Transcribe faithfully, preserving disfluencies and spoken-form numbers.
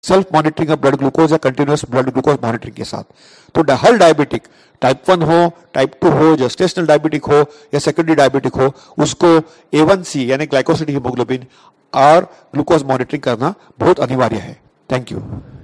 Self monitoring of blood glucose या continuous blood glucose monitoring के साथ। तो हर डायबिटिक, टाइप वन हो, टाइप टू हो, जेस्टेशनल डायबिटिक हो या सेकेंडरी डायबिटिक हो, उसको ए वन सी यानी ग्लाइकोसिड हीमोग्लोबिन और ग्लूकोज मॉनिटरिंग करना बहुत अनिवार्य है। Thank you.